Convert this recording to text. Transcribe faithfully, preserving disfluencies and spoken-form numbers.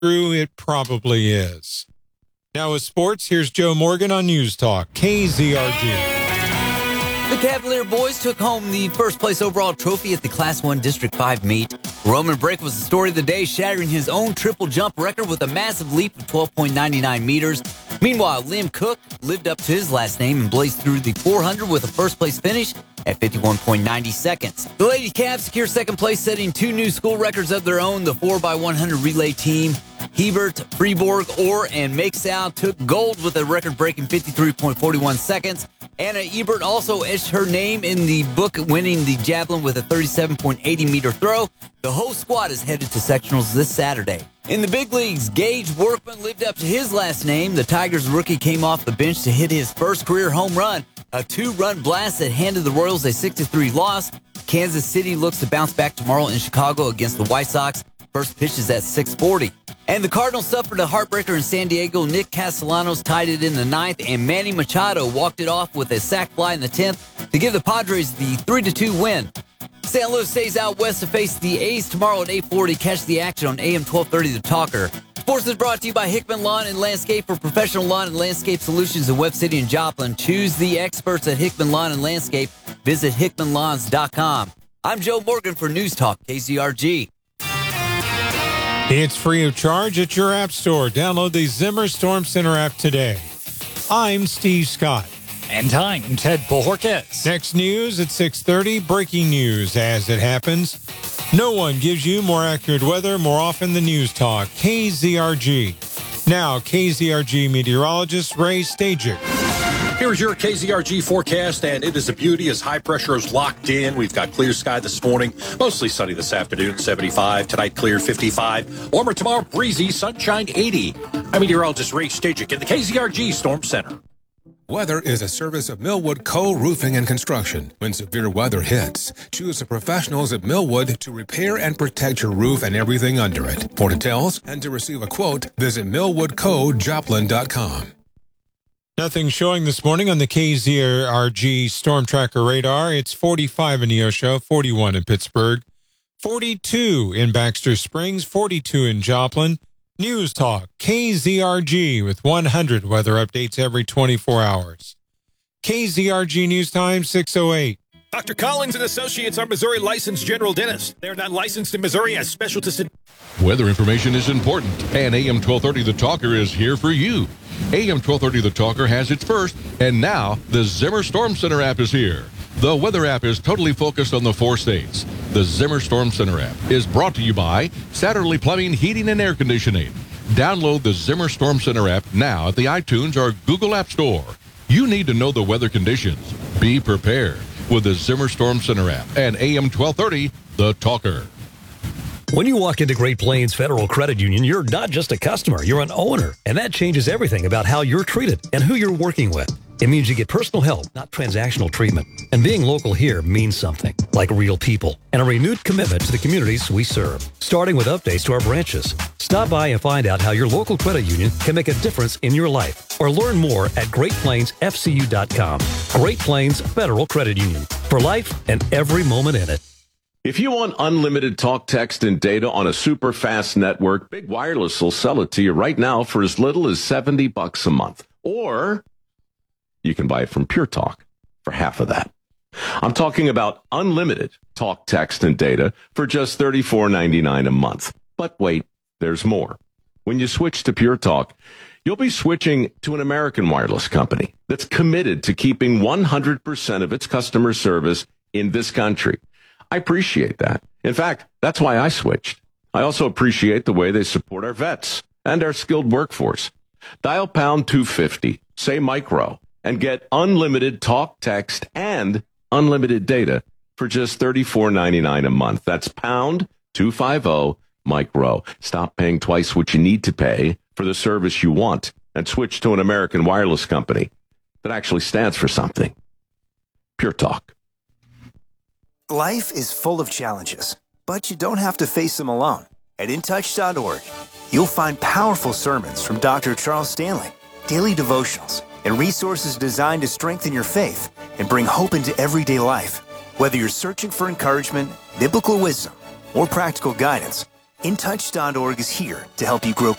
True, it probably is. Now with sports, here's Joe Morgan on News Talk, K Z R G. The Cavalier boys took home the first place overall trophy at the Class one District five meet. Roman Brake was the story of the day, shattering his own triple jump record with a massive leap of twelve point nine nine meters. Meanwhile, Liam Cook lived up to his last name and blazed through the four hundred with a first-place finish at fifty-one point nine zero seconds. The Lady Cavs secure second place, setting two new school records of their own. The four by one hundred relay team, Hebert, Freeborg, Orr, and Makesal took gold with a record-breaking fifty-three point four one seconds. Anna Ebert also etched her name in the book, winning the javelin with a thirty-seven point eight zero meter throw. The whole squad is headed to sectionals this Saturday. In the big leagues, Gage Workman lived up to his last name. The Tigers rookie came off the bench to hit his first career home run, a two-run blast that handed the Royals a six to three loss. Kansas City looks to bounce back tomorrow in Chicago against the White Sox. First pitch is at six forty. And the Cardinals suffered a heartbreaker in San Diego. Nick Castellanos tied it in the ninth, and Manny Machado walked it off with a sac fly in the tenth to give the Padres the three to two win. Saint Louis stays out west to face the A's tomorrow at eight forty. Catch the action on A M twelve thirty The Talker. Sports is brought to you by Hickman Lawn and Landscape. For professional lawn and landscape solutions in Webb City and Joplin, choose the experts at Hickman Lawn and Landscape. Visit hickman lawns dot com. I'm Joe Morgan for News Talk K Z R G. It's free of charge at your app store. Download the Zimmer Storm Center app today. I'm Steve Scott. And I'm Ted Bojorquez. Next news at six thirty. Breaking news as it happens. No one gives you more accurate weather more often than News Talk. K Z R G. Now, K Z R G meteorologist Ray Stajic. Here's your K Z R G forecast, and it is a beauty as high pressure is locked in. We've got clear sky this morning, mostly sunny this afternoon, seventy-five. Tonight, clear, fifty-five. Warmer tomorrow, breezy, sunshine, eighty. I'm meteorologist Ray Stajic in the K Z R G Storm Center. Weather is a service of Millwood Co. Roofing and Construction. When severe weather hits, choose the professionals at Millwood to repair and protect your roof and everything under it. For details and to receive a quote, visit millwood co joplin dot com. Nothing showing this morning on the K Z R G Storm Tracker radar. It's forty-five in Neosho, forty-one in Pittsburgh, forty-two in Baxter Springs, forty-two in Joplin. News Talk, K Z R G, with one hundred weather updates every twenty-four hours. K Z R G News Time, six oh eight. Doctor Collins and Associates are Missouri licensed general dentists. They are not licensed in Missouri as specialists in... Weather information is important, and A M twelve thirty The Talker is here for you. A M twelve thirty The Talker has its first, and now the Zimmer Storm Center app is here. The weather app is totally focused on the four states. The Zimmer Storm Center app is brought to you by Satterley Plumbing, Heating, and Air Conditioning. Download the Zimmer Storm Center app now at the iTunes or Google App Store. You need to know the weather conditions. Be prepared with the Zimmer Storm Center app and A M twelve thirty The Talker. When you walk into Great Plains Federal Credit Union, you're not just a customer, you're an owner. And that changes everything about how you're treated and who you're working with. It means you get personal help, not transactional treatment. And being local here means something, like real people, and a renewed commitment to the communities we serve. Starting with updates to our branches. Stop by and find out how your local credit union can make a difference in your life. Or learn more at great plains f c u dot com. Great Plains Federal Credit Union. For life and every moment in it. If you want unlimited talk, text, and data on a super fast network, Big Wireless will sell it to you right now for as little as seventy bucks a month. Or you can buy it from Pure Talk for half of that. I'm talking about unlimited talk, text, and data for just thirty-four ninety-nine a month. But wait, there's more. When you switch to Pure Talk, you'll be switching to an American wireless company that's committed to keeping one hundred percent of its customer service in this country. I appreciate that. In fact, that's why I switched. I also appreciate the way they support our vets and our skilled workforce. Dial pound two fifty, say micro, and get unlimited talk, text, and unlimited data for just thirty-four ninety-nine a month. That's pound two fifty, micro. Stop paying twice what you need to pay for the service you want and switch to an American wireless company that actually stands for something. Pure Talk. Life is full of challenges, but you don't have to face them alone. At in touch dot org, you'll find powerful sermons from Doctor Charles Stanley, daily devotionals, and resources designed to strengthen your faith and bring hope into everyday life. Whether you're searching for encouragement, biblical wisdom, or practical guidance, InTouch dot org is here to help you grow